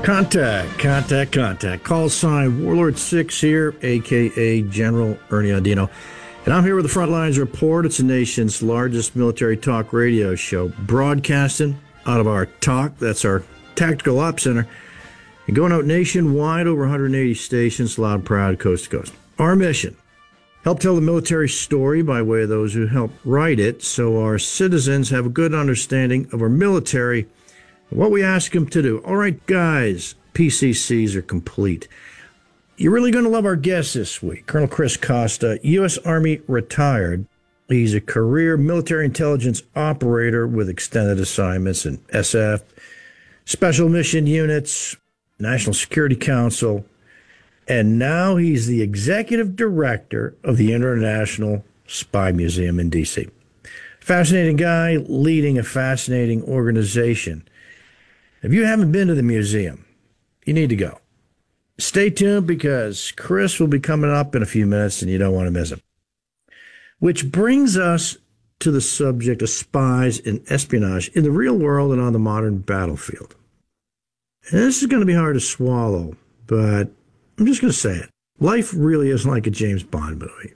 Contact. Call sign Warlord 6 here, a.k.a. General Ernie Andino. And I'm here with the Frontlines Report. It's the nation's largest military talk radio show, broadcasting out of our TOC, that's our Tactical Ops Center, and going out nationwide, over 180 stations, loud, proud, coast to coast. Our mission, help tell the military story by way of those who help write it, so our citizens have a good understanding of our military and what we ask them to do. All right, guys, PCCs are complete. You're really going to love our guest this week, Colonel Chris Costa, U.S. Army retired. He's a career military intelligence operator with extended assignments in SF, Special Mission Units, National Security Council, and now he's the executive director of the International Spy Museum in D.C. Fascinating guy leading a fascinating organization. If you haven't been to the museum, you need to go. Stay tuned because Chris will be coming up in a few minutes and you don't want to miss him. Which brings us to the subject of spies and espionage in the real world and on the modern battlefield. And this is going to be hard to swallow, but I'm just going to say it. Life really is like a James Bond movie.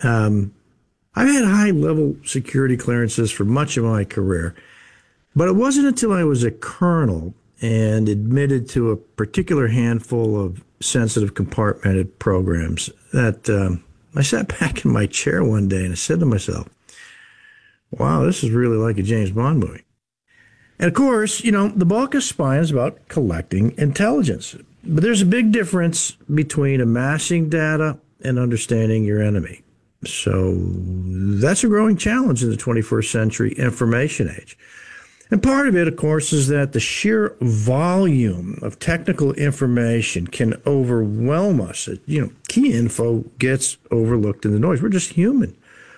I've had high-level security clearances for much of my career, but it wasn't until I was a colonel and admitted to a particular handful of sensitive compartmented programs that I sat back in my chair one day and I said to myself, wow, this is really like a James Bond movie. And of course, you know, the bulk of spying is about collecting intelligence. But there's a big difference between amassing data and understanding your enemy. So that's a growing challenge in the 21st century information age. And part of it, of course, is that the sheer volume of technical information can overwhelm us. You know, key info gets overlooked in the noise. We're just human.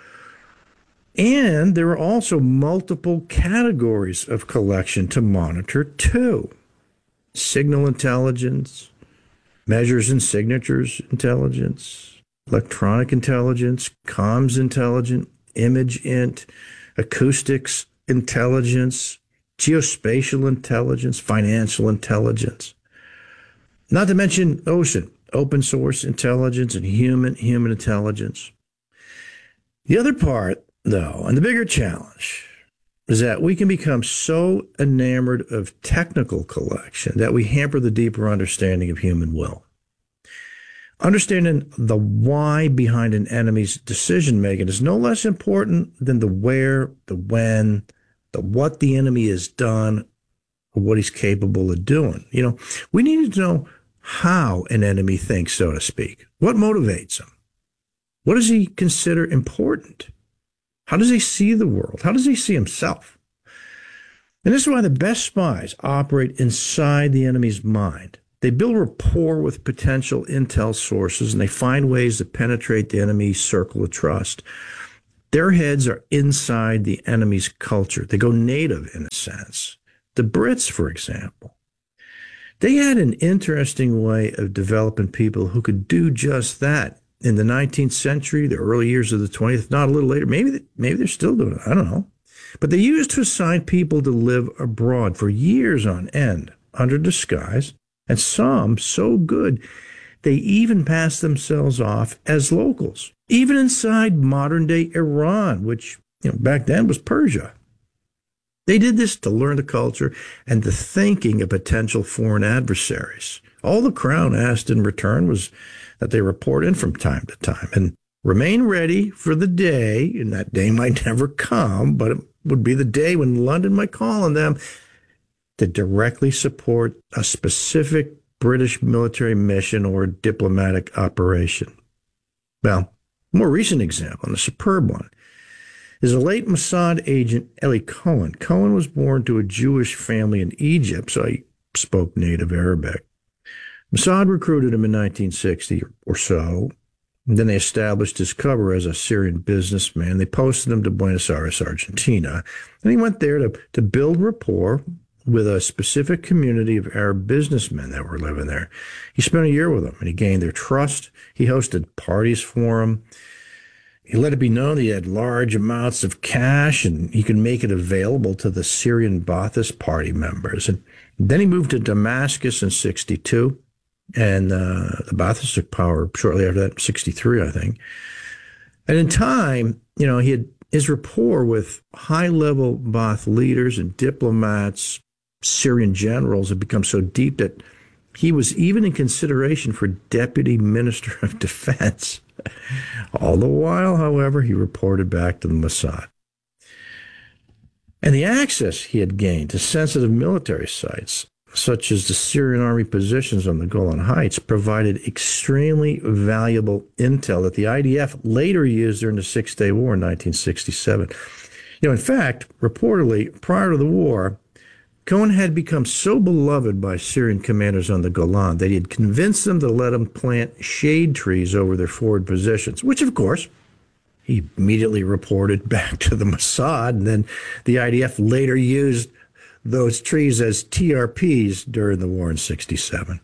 And there are also multiple categories of collection to monitor, too. Signal intelligence, measures and signatures intelligence, electronic intelligence, comms intelligence, image int, acoustics intelligence, geospatial intelligence, financial intelligence. Not to mention open source intelligence and human intelligence. The other part, though, and the bigger challenge, is that we can become so enamored of technical collection that we hamper the deeper understanding of human will. Understanding the why behind an enemy's decision-making is no less important than the where, the when, the what the enemy has done, or what he's capable of doing. You know, we need to know how an enemy thinks, so to speak. What motivates him? What does he consider important? How does he see the world? How does he see himself? And this is why the best spies operate inside the enemy's mind. They build rapport with potential intel sources, and they find ways to penetrate the enemy's circle of trust. Their heads are inside the enemy's culture. They go native, in a sense. The Brits, for example, they had an interesting way of developing people who could do just that. In the 19th century, the early years of the 20th, not a little later, maybe they're still doing it. I don't know. But they used to assign people to live abroad for years on end under disguise. And some so good, they even passed themselves off as locals, even inside modern-day Iran, which back then was Persia. They did this to learn the culture and the thinking of potential foreign adversaries. All the Crown asked in return was that they report in from time to time and remain ready for the day, and that day might never come, but it would be the day when London might call on them to directly support a specific British military mission or diplomatic operation. Well, a more recent example, and a superb one, is the late Mossad agent Eli Cohen. Cohen was born to a Jewish family in Egypt, so he spoke native Arabic. Mossad recruited him in 1960 or so, and then they established his cover as a Syrian businessman. They posted him to Buenos Aires, Argentina, and he went there to build rapport with a specific community of Arab businessmen that were living there. He spent a year with them, and he gained their trust. He hosted parties for them. He let it be known that he had large amounts of cash, and he could make it available to the Syrian Ba'athist Party members. And Then he moved to Damascus in 62, and the Baathists took power shortly after that, 63, I think. And in time, he had his rapport with high-level Baath leaders and diplomats, Syrian generals, had become so deep that he was even in consideration for Deputy Minister of Defense. All the while, however, he reported back to the Mossad. And the access he had gained to sensitive military sites, such as the Syrian army positions on the Golan Heights, provided extremely valuable intel that the IDF later used during the Six-Day War in 1967. In fact, reportedly, prior to the war, Cohen had become so beloved by Syrian commanders on the Golan that he had convinced them to let him plant shade trees over their forward positions, which, of course, he immediately reported back to the Mossad, and then the IDF later used those trees as TRPs during the war in 67.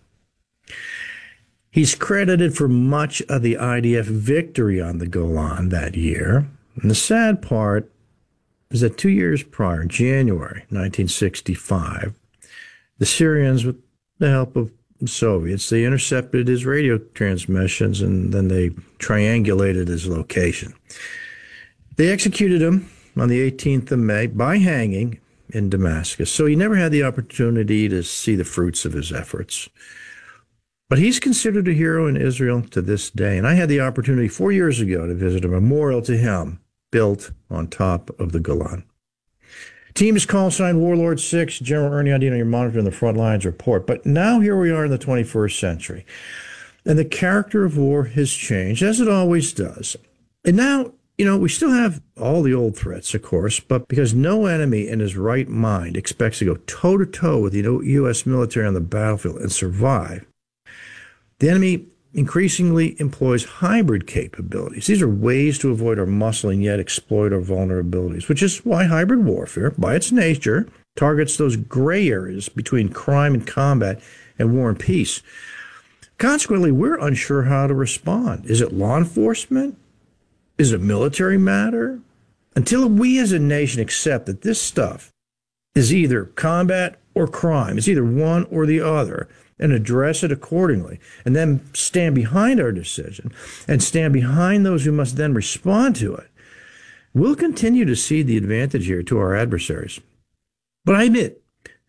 He's credited for much of the IDF victory on the Golan that year. And the sad part is that 2 years prior, January 1965, the Syrians, with the help of the Soviets, they intercepted his radio transmissions, and then they triangulated his location. They executed him on the 18th of May by hanging in Damascus, so he never had the opportunity to see the fruits of his efforts. But he's considered a hero in Israel to this day, and I had the opportunity 4 years ago to visit a memorial to him built on top of the Golan. Team is call sign Warlord 6, General Ernie Andino, your monitor in the front lines report. But now here we are in the 21st century, and the character of war has changed, as it always does. And now, we still have all the old threats, of course, but because no enemy in his right mind expects to go toe-to-toe with the U.S. military on the battlefield and survive, the enemy increasingly employs hybrid capabilities. These are ways to avoid our muscling yet exploit our vulnerabilities, which is why hybrid warfare, by its nature, targets those gray areas between crime and combat and war and peace. Consequently, we're unsure how to respond. Is it law enforcement? Is it a military matter? Until we as a nation accept that this stuff is either combat or crime, it's either one or the other, and address it accordingly, and then stand behind our decision and stand behind those who must then respond to it, we'll continue to cede the advantage here to our adversaries. But I admit,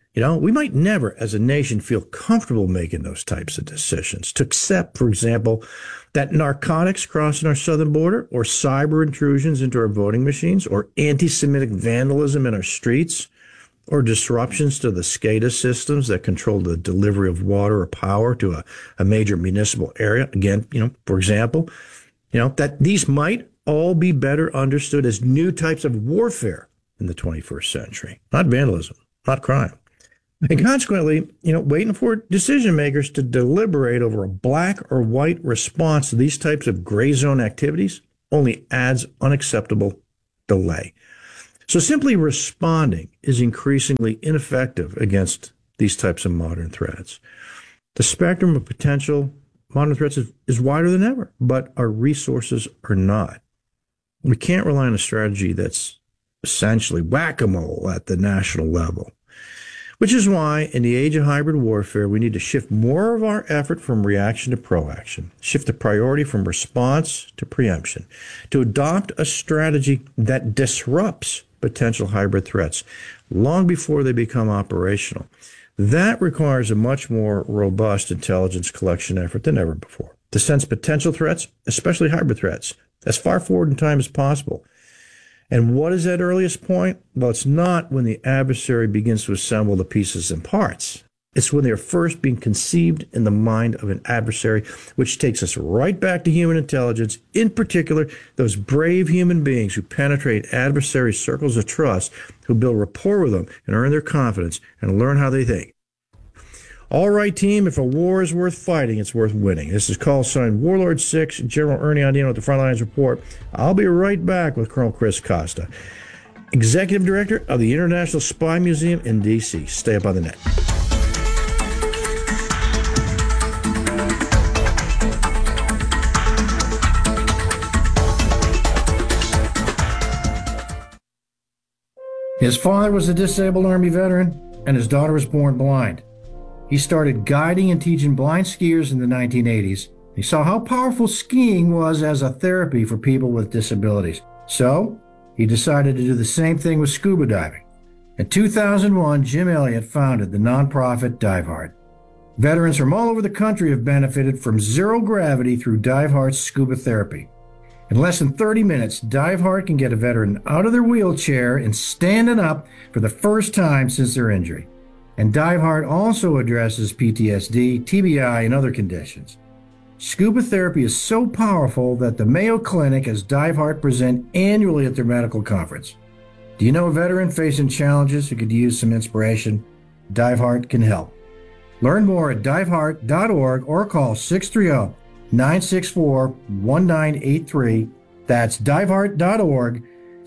we might never as a nation feel comfortable making those types of decisions. To accept, for example, that narcotics crossing our southern border, or cyber intrusions into our voting machines, or anti-Semitic vandalism in our streets, or disruptions to the SCADA systems that control the delivery of water or power to a major municipal area. Again, for example, that these might all be better understood as new types of warfare in the 21st century, not vandalism, not crime. And consequently, waiting for decision makers to deliberate over a black or white response to these types of gray zone activities only adds unacceptable delay. So simply responding is increasingly ineffective against these types of modern threats. The spectrum of potential modern threats is wider than ever, but our resources are not. We can't rely on a strategy that's essentially whack-a-mole at the national level, which is why in the age of hybrid warfare, we need to shift more of our effort from reaction to proaction, shift the priority from response to preemption, to adopt a strategy that disrupts potential hybrid threats long before they become operational. That requires a much more robust intelligence collection effort than ever before to sense potential threats, especially hybrid threats, as far forward in time as possible. And what is that earliest point? Well, it's not when the adversary begins to assemble the pieces and parts. It's when they are first being conceived in the mind of an adversary, which takes us right back to human intelligence, in particular, those brave human beings who penetrate adversary circles of trust, who build rapport with them and earn their confidence and learn how they think. All right, team, if a war is worth fighting, it's worth winning. This is call sign Warlord 6, General Ernie Andino at the Frontlines Report. I'll be right back with Colonel Chris Costa, Executive Director of the International Spy Museum in D.C. Stay up on the net. His father was a disabled Army veteran. and his daughter was born blind. He started guiding and teaching blind skiers in the 1980s. He saw how powerful skiing was as a therapy for people with disabilities. So he decided to do the same thing with scuba diving. In 2001, Jim Elliott founded the nonprofit Dive Heart. Veterans from all over the country have benefited from zero gravity through Dive Heart's scuba therapy. In less than 30 minutes, Dive Heart can get a veteran out of their wheelchair and standing up for the first time since their injury. And Dive Heart also addresses PTSD, TBI, and other conditions. Scuba therapy is so powerful that the Mayo Clinic has Dive Heart present annually at their medical conference. Do you know a veteran facing challenges who could use some inspiration? Dive Heart can help. Learn more at diveheart.org or call 630-964-1983. That's diveheart.org,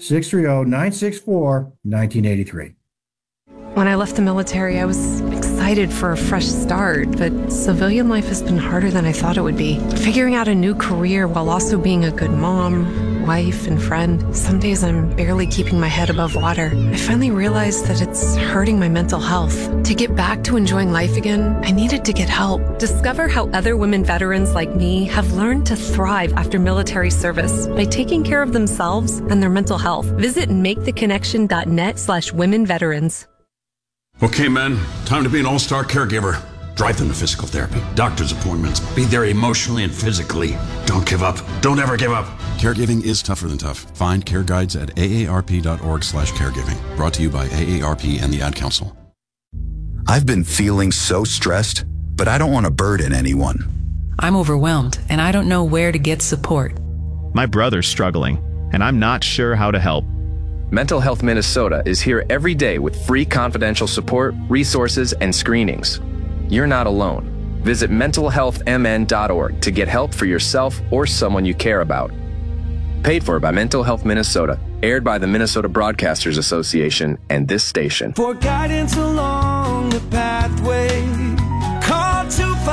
630-964-1983. When I left the military, I was excited for a fresh start, but civilian life has been harder than I thought it would be. Figuring out a new career while also being a good mom, wife, and friend. Some days I'm barely keeping my head above water. I finally realized that it's hurting my mental health. To get back to enjoying life again, I needed to get help. Discover how other women veterans like me have learned to thrive after military service by taking care of themselves and their mental health. Visit maketheconnection.net/women veterans. Okay, men, time to be an all-star caregiver. Drive them to physical therapy, doctor's appointments, be there emotionally and physically. Don't give up. Don't ever give up. Caregiving is tougher than tough. Find care guides at aarp.org/caregiving. Brought to you by AARP and the Ad Council. I've been feeling so stressed, but I don't want to burden anyone. I'm overwhelmed, and I don't know where to get support. My brother's struggling, and I'm not sure how to help. Mental Health Minnesota is here every day with free confidential support, resources, and screenings. You're not alone. Visit mentalhealthmn.org to get help for yourself or someone you care about. Paid for by Mental Health Minnesota. Aired by the Minnesota Broadcasters Association and this station. For guidance along the pathway, call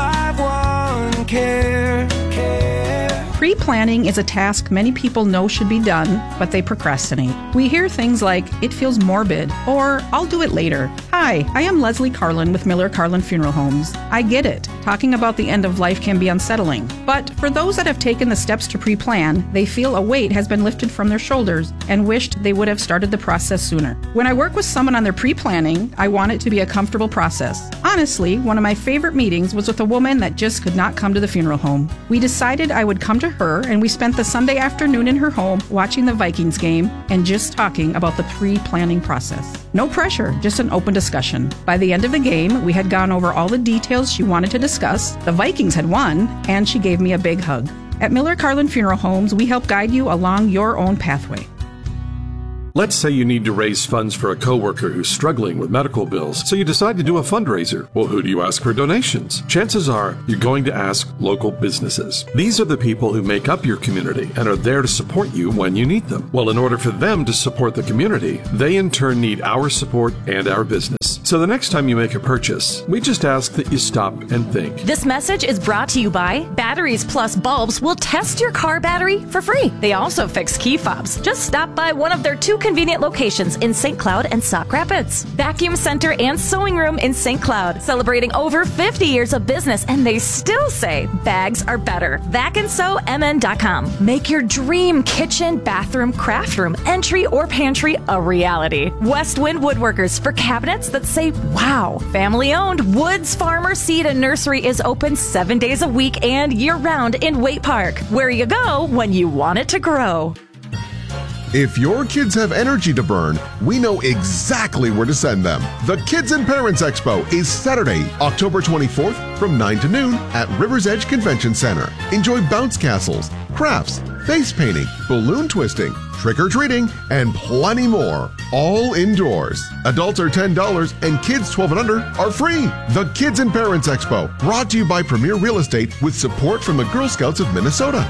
251-CARE. Pre-planning is a task many people know should be done, but they procrastinate. We hear things like, it feels morbid, or I'll do it later. Hi, I am Leslie Carlin with Miller Carlin Funeral Homes. I get it. Talking about the end of life can be unsettling. But for those that have taken the steps to pre-plan, they feel a weight has been lifted from their shoulders and wished they would have started the process sooner. When I work with someone on their pre-planning, I want it to be a comfortable process. Honestly, one of my favorite meetings was with a woman that just could not come to the funeral home. We decided I would come to her, and we spent the Sunday afternoon in her home watching the Vikings game and just talking about the pre-planning process. No pressure, just an open discussion. By the end of the game, we had gone over all the details she wanted to discuss, the Vikings had won, and she gave me a big hug. At Miller Carlin Funeral Homes, we help guide you along your own pathway. Let's say you need to raise funds for a coworker who's struggling with medical bills, so you decide to do a fundraiser. Well, who do you ask for donations? Chances are you're going to ask local businesses. These are the people who make up your community and are there to support you when you need them. Well, in order for them to support the community, they in turn need our support and our business. So the next time you make a purchase, we just ask that you stop and think. This message is brought to you by Batteries Plus Bulbs will test your car battery for free. They also fix key fobs. Just stop by one of their 2 convenient locations in St. Cloud and Sauk Rapids. Vacuum Center and Sewing Room in St. Cloud, celebrating over 50 years of business, and they still say bags are better. VacandSewMN.com. Make your dream kitchen, bathroom, craft room, entry, or pantry a reality. Westwind Woodworkers for cabinets that say wow. Family owned Woods Farmer Seed and Nursery is open 7 days a week and year round in Waite Park, where you go when you want it to grow. If your kids have energy to burn, we know exactly where to send them. The Kids and Parents Expo is Saturday, October 24th from 9 to noon at River's Edge Convention Center. Enjoy bounce castles, crafts, face painting, balloon twisting, trick-or-treating, and plenty more. All indoors. Adults are $10 and kids 12 and under are free. The Kids and Parents Expo, brought to you by Premier Real Estate with support from the Girl Scouts of Minnesota.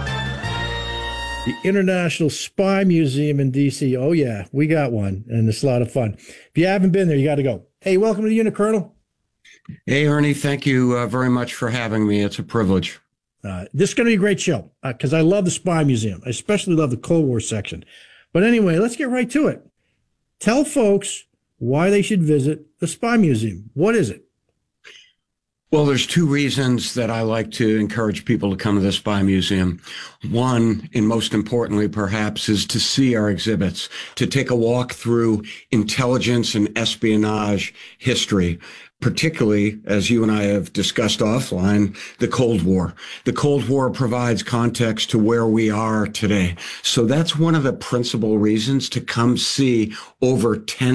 The International Spy Museum in D.C. Oh, yeah, we got one, and it's a lot of fun. If you haven't been there, you got to go. Hey, welcome to the unit, Colonel. Hey, Ernie, thank you very much for having me. It's a privilege. This is going to be a great show because I love the Spy Museum. I especially love the Cold War section. But anyway, let's get right to it. Tell folks why they should visit the Spy Museum. What is it? Well, there's two reasons that I like to encourage people to come to the Spy Museum. One, and most importantly, perhaps, is to see our exhibits, to take a walk through intelligence and espionage history, particularly, as you and I have discussed offline, the Cold War. The Cold War provides context to where we are today. So that's one of the principal reasons to come see over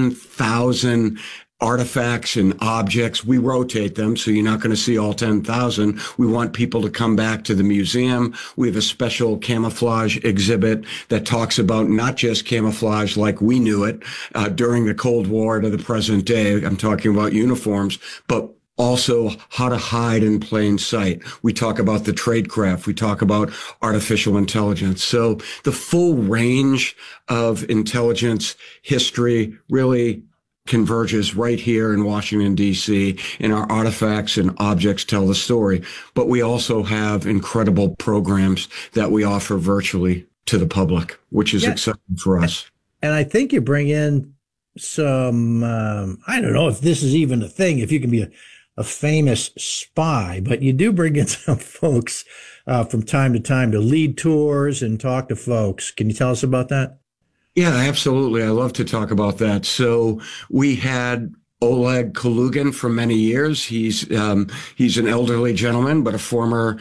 10,000 artifacts and objects. We rotate them, so you're not going to see all 10,000. We want people to come back to the museum. We have a special camouflage exhibit that talks about not just camouflage like we knew it during the Cold War to the present day. I'm talking about uniforms, but also how to hide in plain sight. We talk about the tradecraft. We talk about artificial intelligence. So the full range of intelligence history really converges right here in Washington, D.C., and our artifacts and objects tell the story. But we also have incredible programs that we offer virtually to the public, which is exciting for us. And I think you bring in some, I don't know if this is even a thing, if you can be a famous spy, but you do bring in some folks from time to time to lead tours and talk to folks. Can you tell us about that? Yeah, absolutely. I love to talk about that. So we had Oleg Kalugin for many years. He's an elderly gentleman, but a former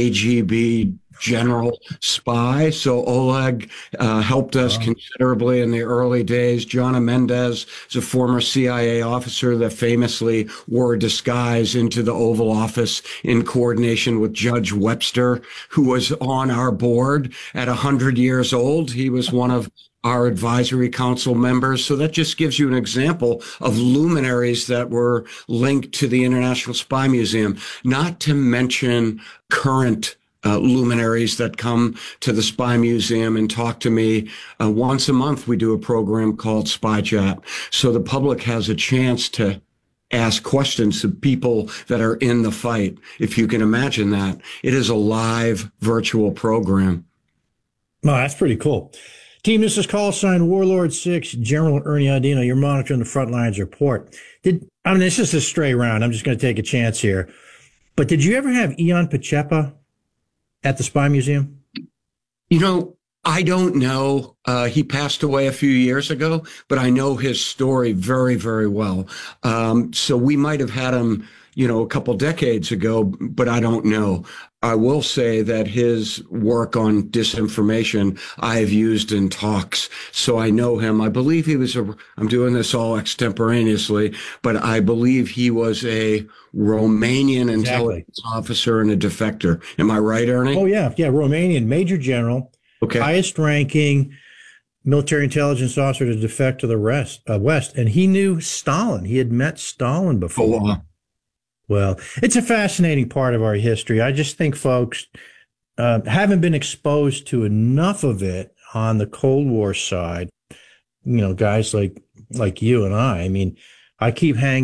KGB general spy. So Oleg helped us considerably in the early days. Jana Mendez is a former CIA officer that famously wore a disguise into the Oval Office in coordination with Judge Webster, who was on our board at 100 years old. He was one of our advisory council members. So that just gives you an example of luminaries that were linked to the International Spy Museum, not to mention current luminaries that come to the Spy Museum and talk to me. Once a month, we do a program called Spy Chat. So the public has a chance to ask questions to people that are in the fight. If you can imagine that, it is a live virtual program. Well, that's pretty cool. Team, this is call sign Warlord 6, General Ernie Audino. You're monitoring the front lines report. This is a stray round. I'm just going to take a chance here. But did you ever have Ion Pacepa at the Spy Museum? You know, I don't know. He passed away a few years ago, but I know his story very, very well. So we might have had him, a couple decades ago, but I don't know. I will say that his work on disinformation I've used in talks, so I know him. I believe he was I'm doing this all extemporaneously, but I believe he was a Romanian intelligence officer and a defector. Am I right, Ernie? Oh, yeah. Yeah, Romanian Major General, highest ranking military intelligence officer to defect to the West. And he knew Stalin. He had met Stalin before. Oh, wow. Well, it's a fascinating part of our history. I just think folks haven't been exposed to enough of it on the Cold War side. Guys like you and I mean, I keep hanging